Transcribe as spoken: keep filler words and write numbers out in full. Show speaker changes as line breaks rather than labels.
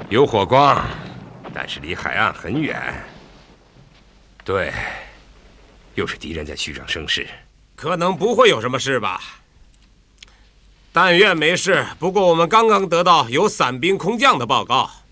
有火光，但是离海岸很远。对，又是敌人在虚张声势。
可能不会有什么事吧？但愿没事。不过我们刚刚得到有散兵空降的报告，